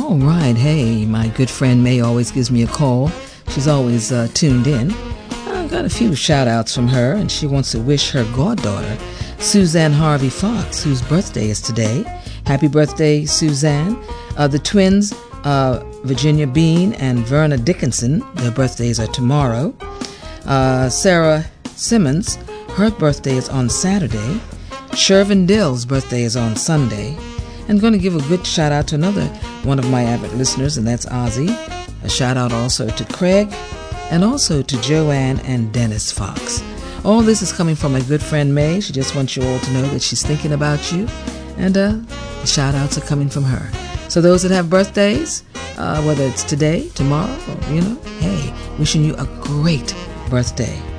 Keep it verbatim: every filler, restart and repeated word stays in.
All right. Hey, my good friend May always gives me a call. She's always uh, tuned in. I've got a few shout-outs from her, and she wants to wish her goddaughter, Suzanne Harvey Fox, whose birthday is today. Happy birthday, Suzanne. Uh, the twins, uh, Virginia Bean and Verna Dickinson, their birthdays are tomorrow. Uh, Sarah Simmons, her birthday is on Saturday. Shervin Dill's birthday is on Sunday. I'm going to give a good shout out to another one of my avid listeners, and that's Ozzy. A shout out also to Craig, and also to Joanne and Dennis Fox. All this is coming from my good friend May. She just wants you all to know that she's thinking about you, and uh, the shout outs are coming from her. So those that have birthdays, uh, whether it's today, tomorrow, or, you know, hey, wishing you a great birthday.